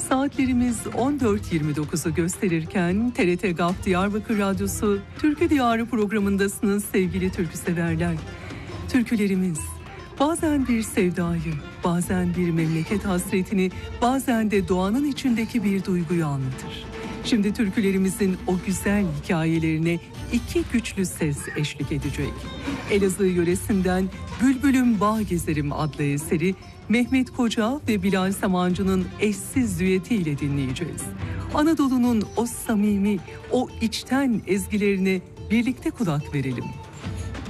Saatlerimiz 14.29'u gösterirken TRT GAP Diyarbakır Radyosu Türkü Diyarı programındasınız sevgili türkü severler. Türkülerimiz bazen bir sevdayı, bazen bir memleket hasretini, bazen de doğanın içindeki bir duyguyu anlatır. Şimdi türkülerimizin o güzel hikayelerine iki güçlü ses eşlik edecek. Elazığ yöresinden Bülbülüm Bağ Gezerim adlı eseri Mehmet Koca ve Bilal Samancı'nın eşsiz düetiyle dinleyeceğiz. Anadolu'nun o samimi, o içten ezgilerine birlikte kulak verelim.